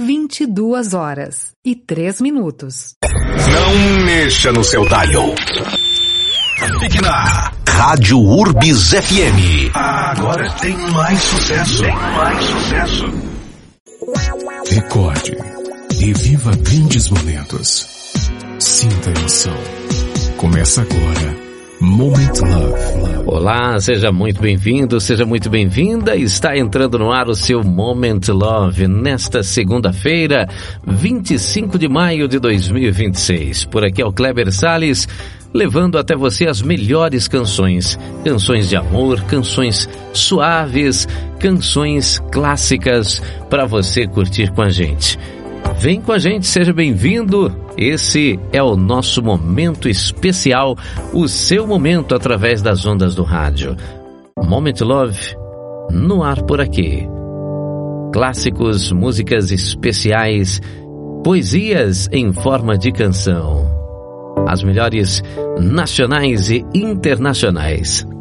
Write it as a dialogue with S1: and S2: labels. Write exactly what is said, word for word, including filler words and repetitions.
S1: vinte e duas horas e três minutos.
S2: Não mexa no seu dial. Fique na Rádio Urbis F M. Agora tem mais sucesso. Tem mais sucesso.
S3: Recorde e viva grandes momentos. Sinta a emoção. Começa agora. Moment Love.
S4: Olá, seja muito bem-vindo, seja muito bem-vinda. Está entrando no ar o seu Moment Love nesta segunda-feira, vinte e cinco de maio de dois mil e vinte e seis. Por aqui é o Kleber Salles, levando até você as melhores canções. Canções de amor, canções suaves, canções clássicas para você curtir com a gente. Vem com a gente, seja bem-vindo. Esse é o nosso momento especial, o seu momento através das ondas do rádio. Moment Love, no ar por aqui. Clássicos, músicas especiais, poesias em forma de canção. As melhores nacionais e internacionais.